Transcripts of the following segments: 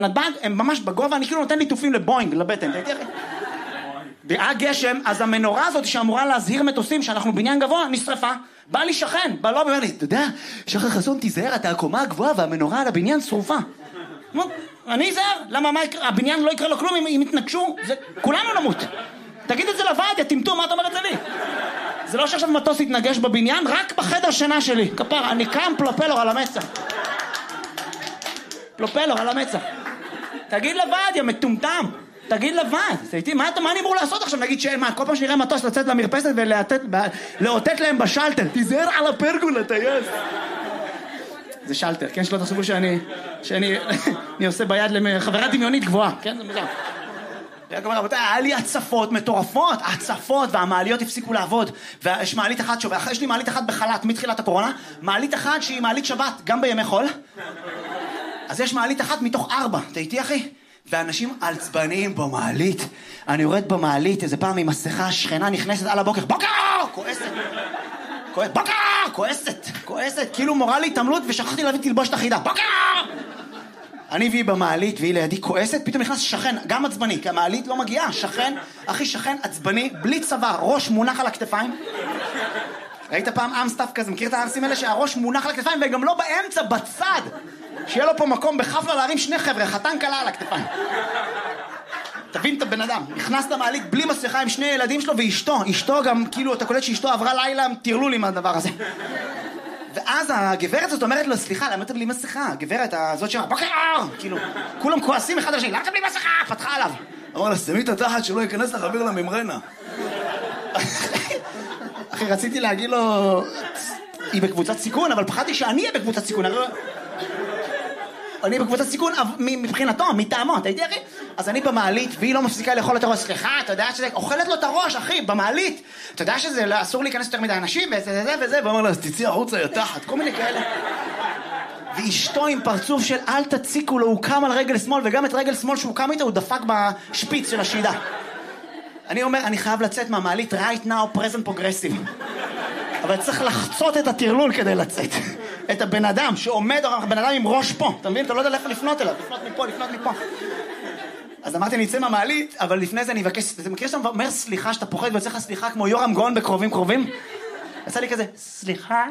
נתב"ג, הם ממש בגובה, אני כאילו נותן ליטופים לבוינג, לבטן, תראי אחי. והיה גשם, אז המנורה הזאת שאמורה להזהיר מטוסים שאנחנו בניין גבוה, נשרפה. בא לי שכן, בא לו ואומר לי, אתה יודע, שחר חסון תיזהר, אתה הקומה הגבוהה והמנורה על הבניין שרופה. אני אזהר, למה הבניין לא יקרה לו כלום אם יתנגשו, כולנו נמות. תגיד את זה לוועד, טמטום, מה אתה אומר את זה לי? זה לא שעכשיו מטוס יתנגש בבניין, רק בחדר שינה שלי. כפר, אני קם פלופלור על המצח. פלופלור על המצח. תגיד לוועד, יא מטומטם. תגיד לוועד. מה אני אמור לעשות עכשיו? נגיד שאין, מה, כל פעם שנראה מטוס לצאת למרפסת ולאותת להם בשלטר. תיזהר על הפרגולה, טייס. זה שלטר, כן? שלא תחשבו שאני עושה ביד לחברה דמיונית גבוהה, כן? זה מזל. היה לי הצפות מטורפות, הצפות, והמעליות הפסיקו לעבוד, ויש מעלית אחת שוב, יש לי מעלית אחת בחל"ת מתחילת הקורונה, מעלית אחת שהיא מעלית שבת, גם בימי חול, אז יש מעלית אחת מתוך 4, אתה איתי אחי? ואנשים עצבניים במעלית, אני יורד במעלית, איזה פעם עם מסכה, שכנה נכנסת על הבוקר, בוקר! כועסת, בוקר! כועסת, כאילו מורה לי התעמלות ושכחתי להביא תלבושת אחידה, בוקר! אני והיא במעלית, והיא לידי כועסת, פתאום נכנס שכן, גם עצבני, כי המעלית לא מגיעה, שכן, אחי שכן עצבני, בלי צבא, ראש מונח על הכתפיים. ראית פעם אמסטף כזה, מכיר את הארסים האלה שהראש מונח על הכתפיים, וגם לא באמצע, בצד, שיהיה לו פה מקום בחפלה להרים 2 חבר'ה, חתן קלה על הכתפיים. תבין את הבן אדם, נכנס למעלית בלי מסכה עם 2 ילדים שלו ואשתו גם, כאילו, אתה קולט שאשתו עברה לילה, תירלול עם הדבר הזה. ואז הגברת הזאת אומרת לו, סליחה, למה אתה בלי מסכה? הגברת הזאת שאומרת, בוקר! כאילו, כולם כועסים אחד לשני, למה אתה בלי מסכה? פתחה עליו. אמר לה, שמי את התחת שלא ייכנס לך אוויר לממרנה. אחי, רציתי להגיד לו, היא בקבוצת סיכון, אבל פחדתי שאני אהיה בקבוצת סיכון. אני בקבוצת סיכון מבחינתו, מטעמו, אתה איתי אחי? אז אני במעלית, והיא לא מפסיקה לאכול את הראש. סליחה, אתה יודע שזה אוכלת לו את הראש, אחי, במעלית. אתה יודע שזה אסור להיכנס יותר מדי אנשים, וזה, ואומר לה, אז תצאי החוצה, יא תחת, כל מיני כאלה. ואשתו עם פרצוף של אל תציקו לו, הוא קם על רגל שמאל, וגם את רגל שמאל שהוא קם איתה, הוא דפק בשפיץ של השידה. אני אומר, אני חייב לצאת מהמעלית right now, present progressive. אבל צריך לחצות את הטרלול כדי לצאת. את הבן אדם שעומד, הבן אדם עם ראש פה, אתה מבין? אתה לא יודע איך לפנות אליו, לפנות מפה. אז אמרתי, אני אצא מהמעלית, אבל לפני זה אני אבקש, אתה מכיר שאתה אומר סליחה, שאתה פוחד ויוצא לך סליחה כמו יורם גאון בקרובים? יצא לי כזה, סליחה?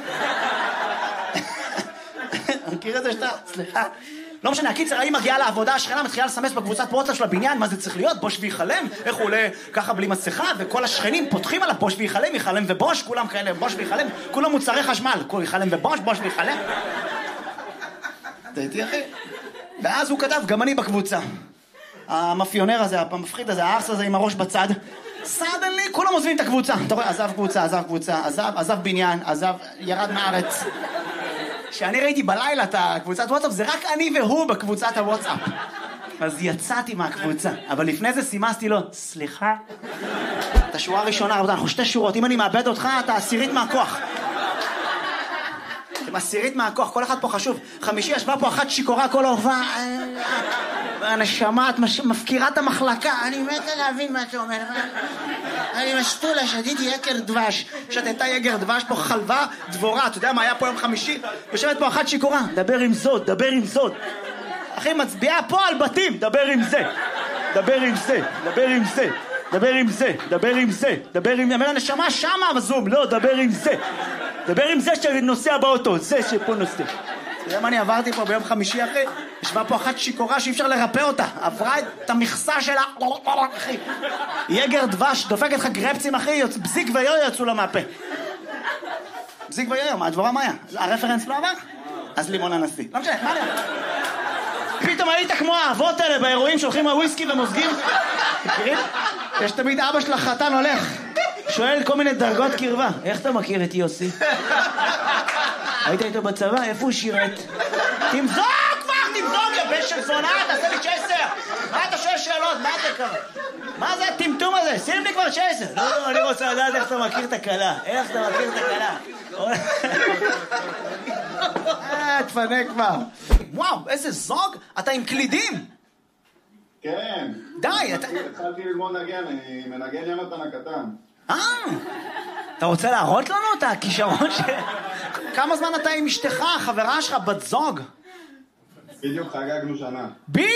מכיר את זה שאתה, סליחה? לא משנה, הקיצר, היא מגיעה לעבודה, השכנה מתחילה לסמס בקבוצת וואטסאפ של הבניין, מה זה צריך להיות? בוש ויחלם? איך הוא עולה ככה בלי מסכה? וכל השכנים פותחים עליו, בוש ויחלם, יחלם ובוש, כולם כאלה, בוש ויחלם, כולם מוצרי חשמל, כל יחלם ובוש, בוש ויחלם. אתה איתי אחי? ואז הוא כתב, גם אני בקבוצה. המאפיונר הזה, המפחיד הזה, הארס הזה עם הראש בצד. סדנלי, כולם עוזבים את הקבוצה. אתה רואה, עזב בניין, ירד מארץ. כשאני ראיתי בלילה את הקבוצת וואטסאפ, זה רק אני והוא בקבוצת הוואטסאפ. אז יצאתי מהקבוצה, אבל לפני זה סימסתי לו, סליחה? את השורה הראשונה, אנחנו 2 שורות, אם אני מאבד אותך, אתה 10 מהכוח. אתם 10 מהכוח, כל אחד פה חשוב. 5 ישבה פה אחת שיקורה כל ההופעה. הנשמה, את מפקירה את המחלקה. אני מתה להבין מה אתה אומר. אני משתולה, שתיתי יקר דבש. שתתה יקר דבש פה חלבה דבורה. אתה יודע מה היה פה יום 5? יושבת פה אחת שיקורה. דבר עם זאת. אחי, מצביעה פה על בתים. דבר עם זה. אומר הנשמה שמה בזום. לא, דבר עם זה שנוסע באוטו. זה שפה נוסע. אתה יודע מה אני עברתי פה ביום 5 אחי? ישבה פה אחת שיקורה שאי אפשר לרפא אותה. עברה את המכסה שלה, אחי. יגר דבש, דופק לך גרפצים אחי, בזיק ויו יצאו לה מהפה. בזיק ויו, מה הדבורה מה היה? הרפרנס לא עבר? אז לימון הנשיא. לא משנה, מה היה? פתאום היית כמו האבות האלה באירועים שהולכים הוויסקי ומוזגים. מכירים? יש תמיד אבא של החתן הולך. שואל כל מיני דרגות קרבה. איך אתה מכיר את יוסי? היית איתו בצבא? איפה הוא שירת? תמזוג, יא בן של זונה, תעשה לי צ'ייסר. מה אתה שואל שאלות? מה זה קרה? מה זה הטמטום הזה? שים לי כבר צ'ייסר. לא, אני רוצה לדעת איך אתה מכיר את הכלה. תפנה כבר. וואו, איזה זוג. אתה עם קלידים. כן. די. התחלתי ללמוד נגן, אני מנגן יונתן הקטן. אתה רוצה להראות לנו את הכישרון כמה זמן אתה עם אשתך, חברה שלך, בת זוג? בדיוק חגגנו שנה.